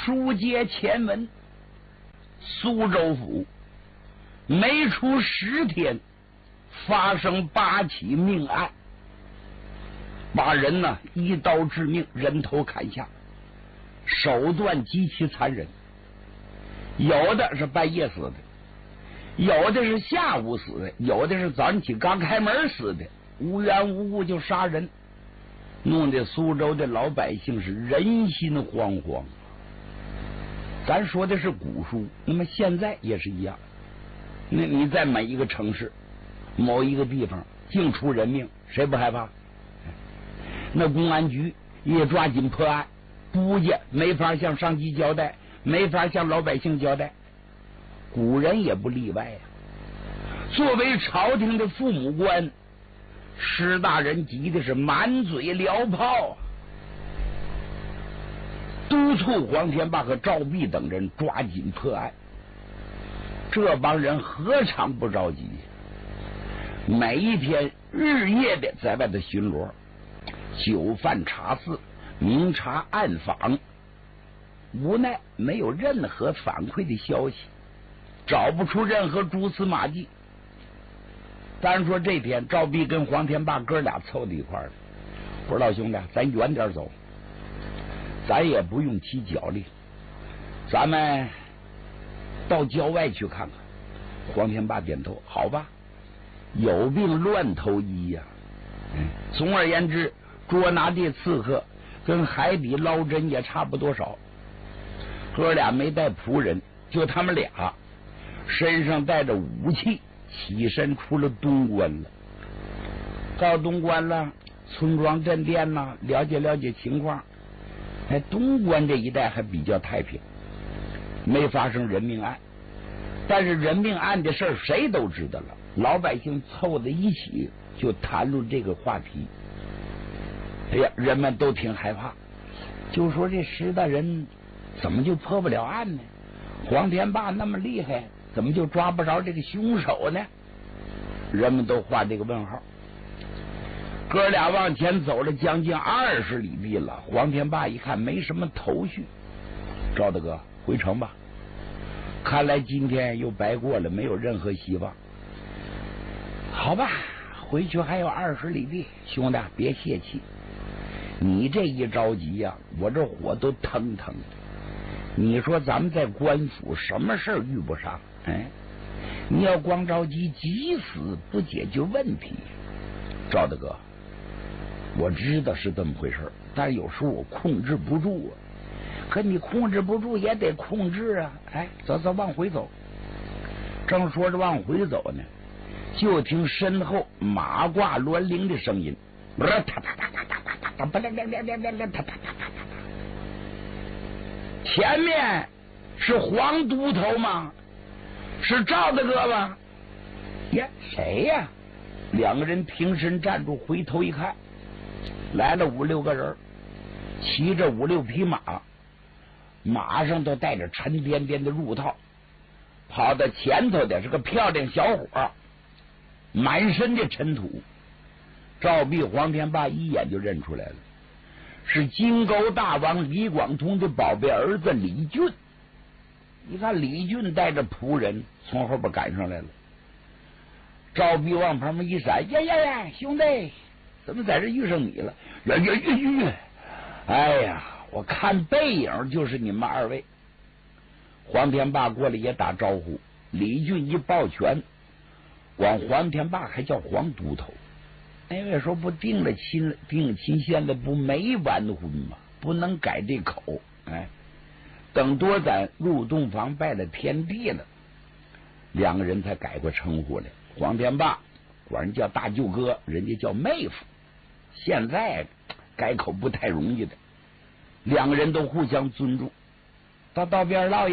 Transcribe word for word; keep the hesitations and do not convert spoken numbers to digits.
书接前文，苏州府没出十天，发生八起命案，把人呢一刀致命，人头砍下，手段极其残忍。有的是半夜死的，有的是下午死的，有的是早上起刚开门死的，无缘无故就杀人，弄得苏州的老百姓是人心惶惶。咱说的是古书，那么现在也是一样。那你在每一个城市、某一个地方净出人命，谁不害怕？那公安局也抓紧破案，不家没法向上级交代，没法向老百姓交代。古人也不例外呀、啊。作为朝廷的父母官，施大人急的是满嘴燎炮，督促黄天霸和赵弼等人抓紧破案。这帮人何尝不着急？每一天日夜的在外头巡逻，酒饭茶肆，明察暗访，无奈没有任何反馈的消息，找不出任何蛛丝马迹。单说这天，赵弼跟黄天霸哥俩凑到一块儿了，我说老兄弟，咱远点走，咱也不用骑脚力，咱们到郊外去看看。黄天霸点头，好吧，有病乱投医呀、啊嗯。总而言之，捉拿的刺客跟海底捞针也差不多少。哥俩没带仆人，就他们俩身上带着武器，起身出了东关了。到东关了，村庄镇店呢，了解了解情况。哎，东关这一带还比较太平，没发生人命案。但是人命案的事儿谁都知道了，老百姓凑在一起就谈论这个话题。哎呀，人们都挺害怕，就说这石大人怎么就破不了案呢？黄天霸那么厉害，怎么就抓不着这个凶手呢？人们都画这个问号。哥俩往前走了将近二十里地了，黄天霸一看没什么头绪，赵大哥回城吧，看来今天又白过了，没有任何希望。好吧，回去还有二十里地，兄弟别泄气，你这一着急呀、啊，我这火都腾腾的。你说咱们在官府什么事儿遇不上？哎，你要光着急，急死不解决问题。赵大哥，我知道是这么回事，但有时候我控制不住啊。可你控制不住也得控制啊！哎，走走，往回走。正说着往回走呢，就听身后马挂銮铃的声音，哒哒哒哒哒哒哒哒，不啦啦啦啦啦啦，哒哒哒哒哒。前面是黄都头吗？是赵大哥吗？呀，谁呀？两个人挺身站住，回头一看，来了五六个人，骑着五六匹马。马上都带着沉甸甸的褥套，跑到前头的是个漂亮小伙，满身的尘土。赵弼、黄天霸一眼就认出来了，是金钩大王李广通的宝贝儿子李俊。你看李俊带着仆人从后边赶上来了，赵弼往旁边一闪，呀呀呀，兄弟，怎么在这遇上你了？呀呀呀呀！哎呀，我看背影就是你们二位。黄天霸过来也打招呼，李俊一抱拳，管黄天霸还叫黄都头。那位说不定了亲定亲现在不没完婚吗？不能改这口。哎，等多咱入洞房拜了天地了，两个人才改过称呼来。黄天霸管人叫大舅哥，人家叫妹夫。现在改口不太容易的，两个人都互相尊重。到道边唠